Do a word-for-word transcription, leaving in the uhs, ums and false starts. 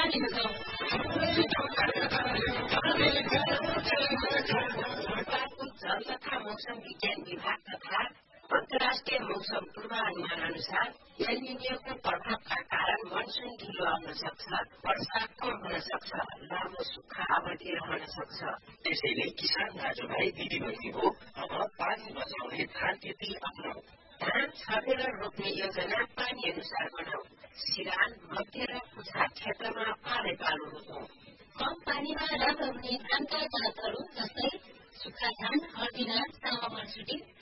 जल तथा मौसम विज्ञान विभाग तथा अन्तर्राष्ट्रिय मौसम पूर्वानुमान अनुसार एलनिनियोको प्रभावका कारण मनसुन ढिलो आउन सक्छ, वर्षा कम हुन सक्छ, लामो सुक्खा अवधि रहन सक्छ। त्यसैले किसान दाजुभाइ दिदीबहिनी हो, अब पानी बचाउने धान खेती अपनाऊ। धान छरेर रोप्ने योजना पानी अनुसार बनाऊ। सिरान, मध्य र कुछा क्षेत्रमा पाले पालो रोपौं। कम पानीमा राम्रो हुने धानका जातहरू जस्तै सुक्खा धान, हर्दी धान, तामा मर्सुटी,